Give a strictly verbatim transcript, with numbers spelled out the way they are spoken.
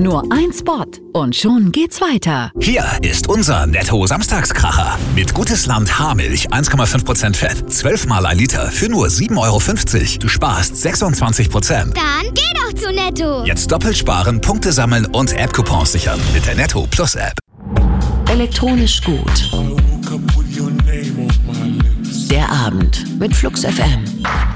Nur ein Spot und schon geht's weiter. Hier ist unser Netto-Samstagskracher. Mit Gutes Land Haarmilch eins Komma fünf Prozent Fett, zwölf Mal ein Liter für nur sieben Euro fünfzig. Du sparst sechsundzwanzig Prozent. Dann geh doch zu Netto. Jetzt doppelt sparen, Punkte sammeln und App-Coupons sichern mit der Netto Plus App. Elektronisch gut. Der Abend mit Flux F M.